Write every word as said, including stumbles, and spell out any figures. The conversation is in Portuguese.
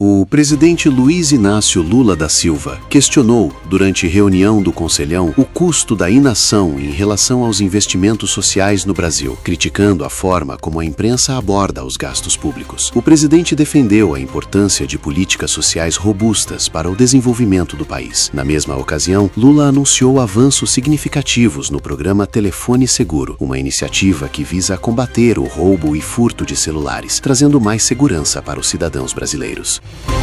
O presidente Luiz Inácio Lula da Silva questionou, durante reunião do Conselhão, o custo da inação em relação aos investimentos sociais no Brasil, criticando a forma como a imprensa aborda os gastos públicos. O presidente defendeu a importância de políticas sociais robustas para o desenvolvimento do país. Na mesma ocasião, Lula anunciou avanços significativos no programa Telefone Seguro, uma iniciativa que visa combater o roubo e furto de celulares, trazendo mais segurança para os cidadãos brasileiros.